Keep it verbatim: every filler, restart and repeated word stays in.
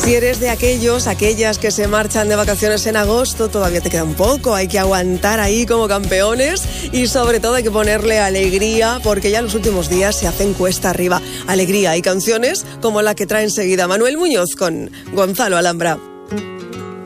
Si eres de aquellos, aquellas que se marchan de vacaciones en agosto, todavía te queda un poco, hay que aguantar ahí como campeones y sobre todo hay que ponerle alegría porque ya los últimos días se hacen cuesta arriba. Alegría y canciones como la que trae enseguida Manuel Muñoz con Gonzalo Alhambra.